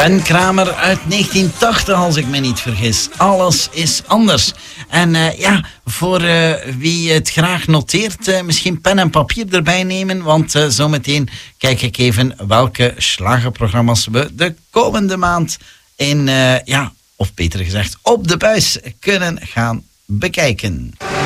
Ben Kramer uit 1980, als ik me niet vergis. Alles is anders. En voor wie het graag noteert, misschien pen en papier erbij nemen, want zometeen kijk ik even welke slagerprogramma's we de komende maand of beter gezegd op de buis kunnen gaan bekijken.